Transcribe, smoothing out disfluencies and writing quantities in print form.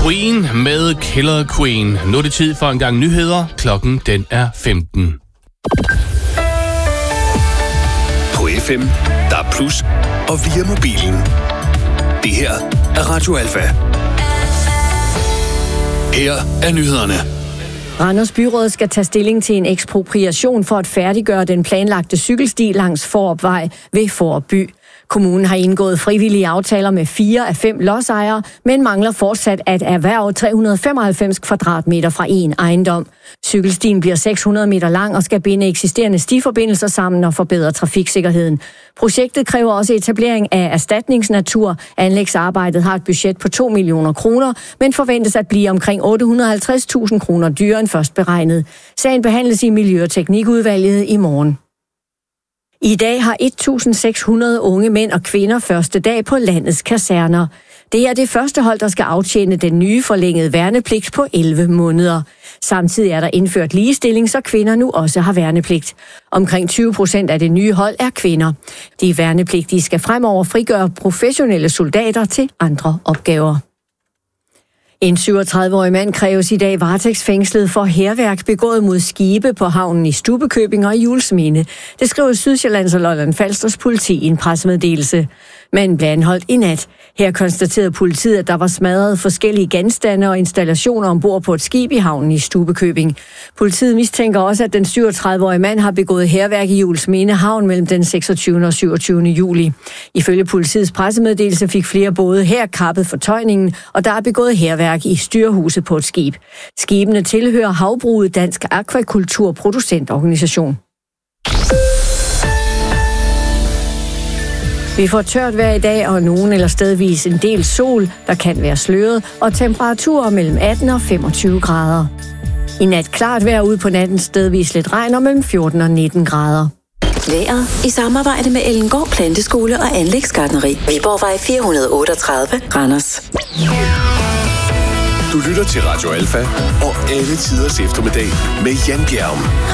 Queen med Killer Queen. Nu er det tid for en gang nyheder. Klokken den er 15. På FM, der er plus, og via mobilen. Det her er Radio Alfa. Her er nyhederne. Randers Byråd skal tage stilling til en ekspropriation for at færdiggøre den planlagte cykelsti langs Fårupvej ved Fårup by. Kommunen har indgået frivillige aftaler med 4 af 5 lodsejere, men mangler fortsat at erhverve 395 kvadratmeter fra en ejendom. Cykelstien bliver 600 meter lang og skal binde eksisterende stiforbindelser sammen og forbedre trafiksikkerheden. Projektet kræver også etablering af erstatningsnatur. Anlægsarbejdet har et budget på 2 millioner kroner, men forventes at blive omkring 850.000 kroner dyrere end først beregnet. Sagen behandles i Miljø- og Teknikudvalget i morgen. I dag har 1.600 unge mænd og kvinder første dag på landets kaserner. Det er det første hold, der skal aftjene den nye forlængede værnepligt på 11 måneder. Samtidig er der indført ligestilling, så kvinder nu også har værnepligt. Omkring 20% af det nye hold er kvinder. De værnepligtige skal fremover frigøre professionelle soldater til andre opgaver. En 37-årig mand kræves i dag varetægtsfængslet for hærværk begået mod skibe på havnen i Stubbekøbing og i Juelsminde. Det skriver Sydsjællands og Lolland-Falsters politi i en pressemeddelelse. Manden blev anholdt i nat. Her konstaterede politiet, at der var smadret forskellige genstande og installationer ombord på et skib i havnen i Stubbekøbing. Politiet mistænker også, at den 37-årige mand har begået hærværk i Juelsminde havn mellem den 26. og 27. juli. Ifølge politiets pressemeddelelse fik flere både her kappet fortøjningen, og der er begået hærværk i styrhuset på et skib. Skibene tilhører Havbruget Dansk Akvakultur Producentorganisation. Vi får tørt vejr i dag, og nogen eller stedvis en del sol, der kan være sløret, og temperaturer mellem 18 og 25 grader. I nat klart vejr ude på natten, stedvis lidt regn og mellem 14 og 19 grader. Vejret i samarbejde med Ellengård Planteskole og Anlægsgartneri. Viborgvej 438, Randers. Du lytter til Radio Alfa og alle tiders eftermiddag med Jan Bjerg.